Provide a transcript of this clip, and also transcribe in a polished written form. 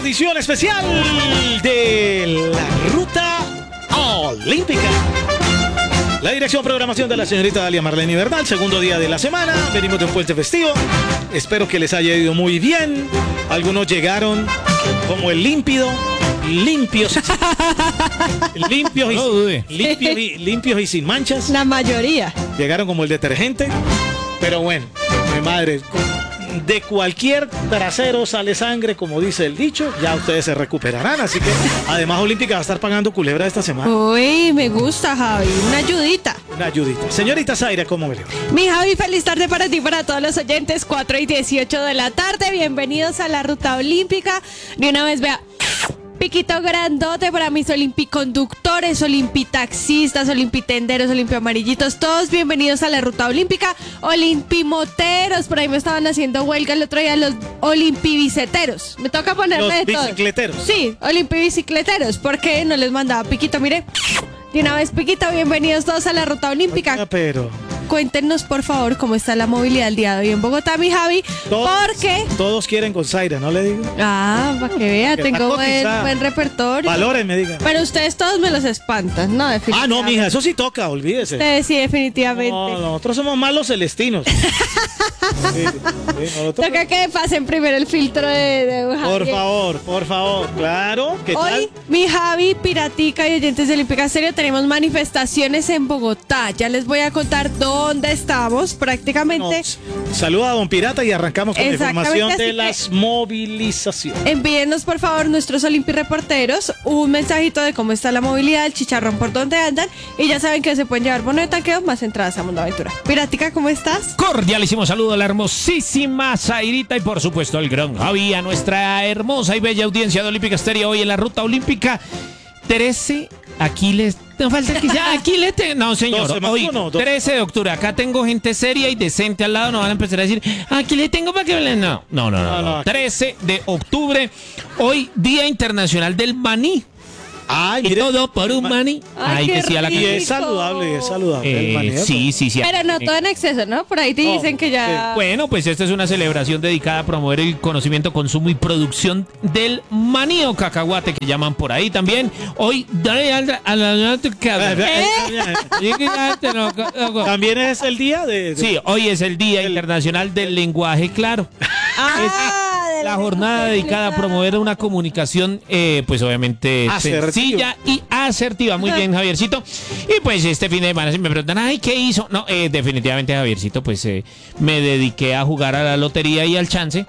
edición especial de la Ruta Olímpica. La dirección programación de la señorita Dalia Marlene Bernal, segundo día de la semana. Venimos de un puente festivo. Espero que les haya ido muy bien. Algunos llegaron como el límpidos y sin manchas. La mayoría. Llegaron como el detergente. Pero bueno, mi madre, de cualquier trasero sale sangre, como dice el dicho. Ya ustedes se recuperarán. Así que además Olímpica va a estar pagando culebra esta semana. Uy, me gusta, Javi. Una ayudita. Una ayudita. Señorita Zaira, ¿cómo me le va? Mi Javi, feliz tarde para ti y para todos los oyentes. 4:18 de la tarde. Bienvenidos a la Ruta Olímpica. De una vez, vea. Piquito grandote para mis olimpiconductores, olimpitaxistas, olimpitenderos, olimpiamarillitos, todos bienvenidos a la Ruta Olímpica. Olimpimoteros, por ahí me estaban haciendo huelga el otro día los olimpibiceteros. Me toca ponerle de todo. Los bicicleteros. Sí, olimpibicicleteros, porque no les mandaba Piquito, mire. De una vez, Piquito, bienvenidos todos a la Ruta Olímpica. Oiga, pero cuéntenos, por favor, cómo está la movilidad el día de hoy en Bogotá, mi Javi. Porque todos quieren con Zaira, ¿no le digo? para que vea, Que tengo está buen repertorio. Valores, me digan. Pero ustedes todos me los espantan, ¿no? Definitivamente. No, mija, eso sí toca, olvídese. Ustedes sí, definitivamente. No, nosotros somos malos celestinos. Sí, nosotros... Toca que pasen primero el filtro de Javi. Por favor, claro. ¿Qué tal? Hoy, mi Javi, Piratica y oyentes de Olímpica Estéreo, tenemos manifestaciones en Bogotá. Ya les voy a contar dónde estamos prácticamente. Saluda a Don Pirata y arrancamos con la información de así las movilizaciones. Envíennos, por favor, nuestros Olimpi-reporteros un mensajito de cómo está la movilidad, el chicharrón por dónde andan. Y ya saben que se pueden llevar bono de tanqueo más entradas a Mundo Aventura. Piratica, ¿cómo estás? Cordialísimo saludo a la hermosísima Zairita y por supuesto al gran Javi, a nuestra hermosa y bella audiencia de Olímpica Estéreo hoy en la Ruta Olímpica. 13, aquí les... No falta que ya, aquí le tengo... No, señor, hoy 13 de octubre, acá tengo gente seria y decente al lado, no van a empezar a decir, aquí le tengo para que... No. 13 de octubre, hoy Día Internacional del Maní. Ay, y mire, todo por un maní. Ay, qué decía la y es saludable, el maní. Sí. Pero no todo en exceso, ¿no? Por ahí te dicen que ya... Bueno, pues esta es una celebración dedicada a promover el conocimiento, consumo y producción del maní o cacahuate que llaman por ahí también. Hoy, También es el día de... Sí, hoy es el Día Internacional del Lenguaje Claro. La jornada dedicada a promover una comunicación, pues obviamente sencilla y asertiva. Muy bien, Javiercito. Y pues este fin de semana se me preguntan, ay, ¿qué hizo? No, definitivamente, Javiercito, pues me dediqué a jugar a la lotería y al chance.